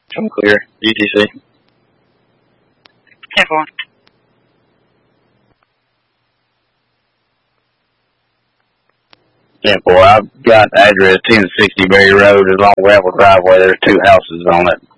I'm clear. UTC. 10-4. Yeah, boy, I've got address 1060 Berry Road. There's a long gravel driveway. There's 2 houses on it.